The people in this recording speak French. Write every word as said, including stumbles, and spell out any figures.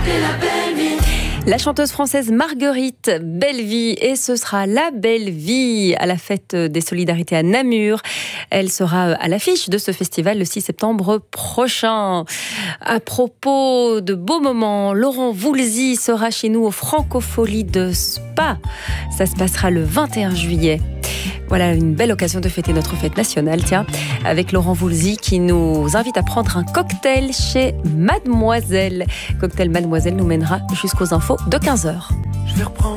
La chanteuse française Marguerite Bellevue, et ce sera la belle vie à la fête des solidarités à Namur. Elle sera à l'affiche de ce festival le six septembre prochain. À propos de beaux moments, Laurent Voulzy sera chez nous au Francofolie de Spa. Ça se passera le vingt et un juillet. Voilà une belle occasion de fêter notre fête nationale, tiens, avec Laurent Voulzy qui nous invite à prendre un cocktail chez Mademoiselle. Cocktail Mademoiselle nous mènera jusqu'aux infos de quinze heures. Je vais reprendre